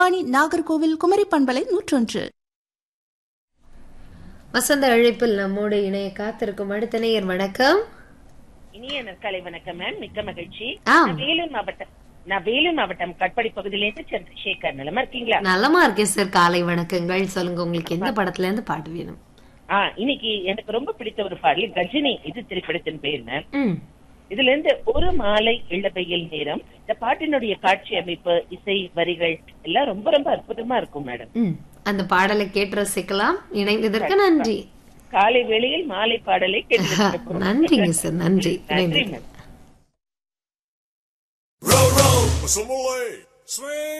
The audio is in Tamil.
நாகர்கோவில் குமரி பண்பலை 101. வசந்த அழைப்பில் நம்மோடு இணைய காத்திருக்கும் அடுத்த நேயர். வணக்கம். இனிய நற்காலை வணக்கம் மேம், மிக்க மகிழ்ச்சி. ஆம். நான் வேலூர் மாவட்டம் கட்பாடி பகுதியிலிருந்து சந்திரசேகர். நலமா இருக்கீங்களா? நலமா இருக்கேன் சார். காலை வணக்கங்கள். சொல்லுங்க, உங்களுக்கு எந்த படத்துல இருந்து பாட்டு வேணும்? இன்னைக்கு எனக்கு ரொம்ப பிடித்த ஒரு பாடல் கஜினி, இது திரைப்படத்தின் பெயர் மேம். ம். இதுல இருந்து ஒரு மாலை இளவெயில் நேரம், இந்த பாட்டினுடைய காட்சி அமைப்பு, இசை, வரிகள் எல்லாம் ரொம்ப ரொம்ப அற்புதமா இருக்கும் மேடம். அந்த பாடலை கேட்டு ரசிக்கலாம். இணைந்ததற்கு நன்றி. காலை வேளையில் மாலை பாடலை கேட்டு நன்றிங்க சார். நன்றி. நன்றி ma'am. Row, row, with some Malay. Swing.